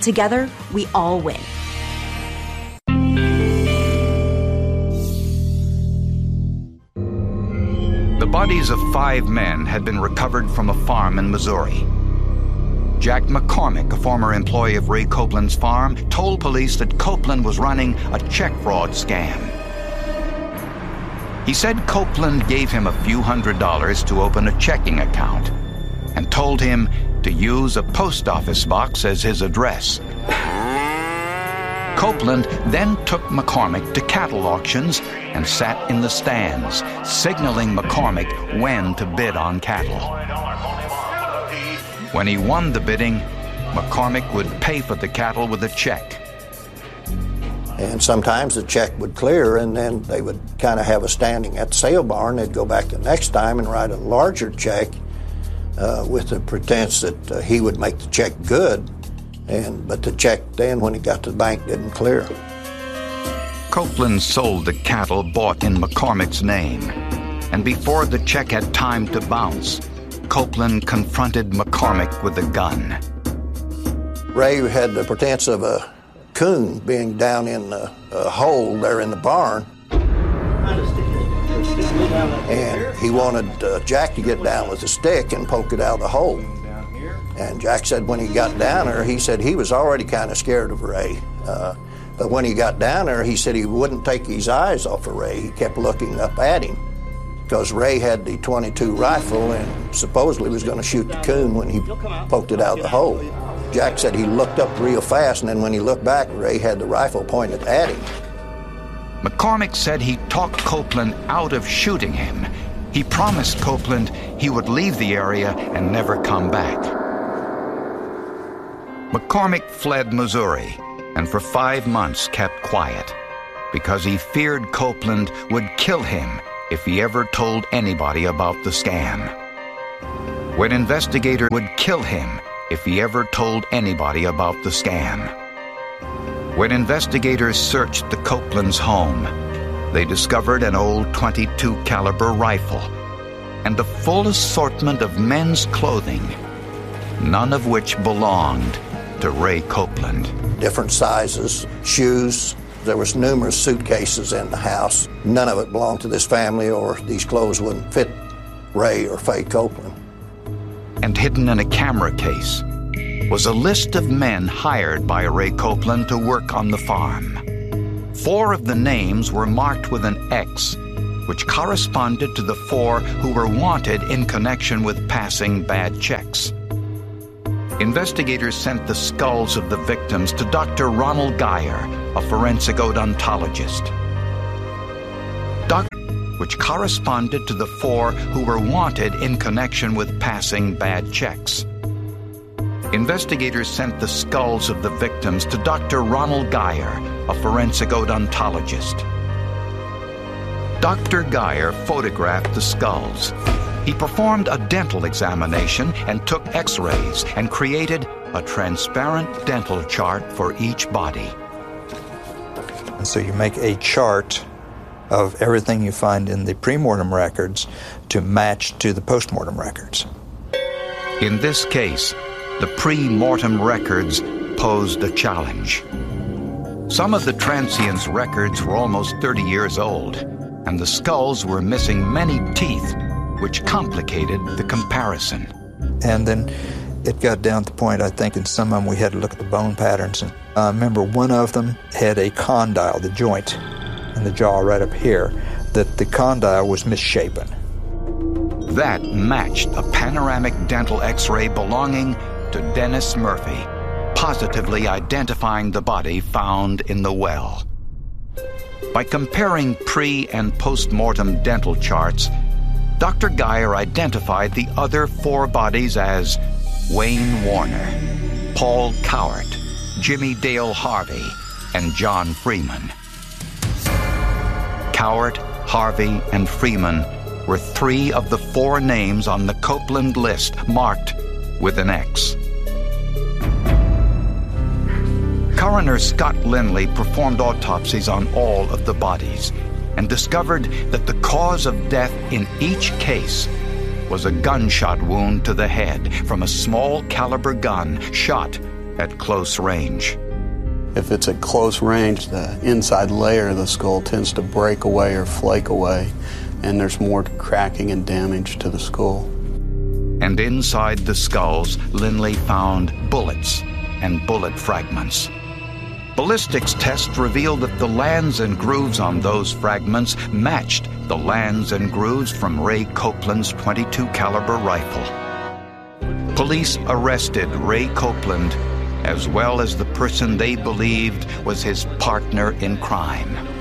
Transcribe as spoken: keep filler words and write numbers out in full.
Together, we all win. The bodies of five men had been recovered from a farm in Missouri. Jack McCormick, a former employee of Ray Copeland's farm, told police that Copeland was running a check fraud scam. He said Copeland gave him a few hundred dollars to open a checking account and told him to use a post office box as his address. Copeland then took McCormick to cattle auctions and sat in the stands, signaling McCormick when to bid on cattle. When he won the bidding, McCormick would pay for the cattle with a check. And sometimes the check would clear, and then they would kind of have a standing at the sale barn. They'd go back the next time and write a larger check uh, with the pretense that uh, he would make the check good. And but the check then, when it got to the bank, didn't clear. Copeland sold the cattle bought in McCormick's name, and before the check had time to bounce, Copeland confronted McCormick with a gun. Ray had the pretense of a coon being down in a, a hole there in the barn, and he wanted uh, Jack to get down with a stick and poke it out of the hole. And Jack said when he got down there, he said he was already kind of scared of Ray. Uh, but when he got down there, he said he wouldn't take his eyes off of Ray. He kept looking up at him because Ray had the twenty-two rifle and supposedly was going to shoot the coon when he poked it out of the hole. Jack said he looked up real fast, and then when he looked back, Ray had the rifle pointed at him. McCormick said he talked Copeland out of shooting him. He promised Copeland he would leave the area and never come back. McCormick fled Missouri and for five months kept quiet because he feared Copeland would kill him if he ever told anybody about the scam. When investigators would kill him if he ever told anybody about the scam. When investigators searched the Copeland's home, they discovered an old twenty-two caliber rifle and a full assortment of men's clothing, none of which belonged to Ray Copeland. Different sizes, shoes. There was numerous suitcases in the house. None of it belonged to this family, or these clothes wouldn't fit Ray or Faye Copeland. And hidden in a camera case was a list of men hired by Ray Copeland to work on the farm. Four of the names were marked with an X, which corresponded to the four who were wanted in connection with passing bad checks. Investigators sent the skulls of the victims to Doctor Ronald Geyer, a forensic odontologist. Doctor, which corresponded to the four who were wanted in connection with passing bad checks. Investigators sent the skulls of the victims to Doctor Ronald Geyer, a forensic odontologist. Doctor Geyer photographed the skulls. He performed a dental examination and took x-rays and created a transparent dental chart for each body. And so you make a chart of everything you find in the pre-mortem records to match to the post-mortem records. In this case, the pre-mortem records posed a challenge. Some of the transients' records were almost thirty years old, and the skulls were missing many teeth, which complicated the comparison. And then it got down to the point, I think, in some of them we had to look at the bone patterns. And I remember one of them had a condyle, the joint in the jaw right up here, that the condyle was misshapen. That matched a panoramic dental x-ray belonging to Dennis Murphy, positively identifying the body found in the well. By comparing pre- and post-mortem dental charts, Doctor Geyer identified the other four bodies as Wayne Warner, Paul Cowart, Jimmy Dale Harvey, and John Freeman. Cowart, Harvey, and Freeman were three of the four names on the Copeland list marked with an X. Coroner Scott Lindley performed autopsies on all of the bodies and discovered that the cause of death in each case was a gunshot wound to the head from a small caliber gun shot at close range. If it's at close range, the inside layer of the skull tends to break away or flake away, and there's more cracking and damage to the skull. And inside the skulls, Lindley found bullets and bullet fragments. Ballistics tests revealed that the lands and grooves on those fragments matched the lands and grooves from Ray Copeland's twenty-two caliber rifle. Police arrested Ray Copeland, as well as the person they believed was his partner in crime.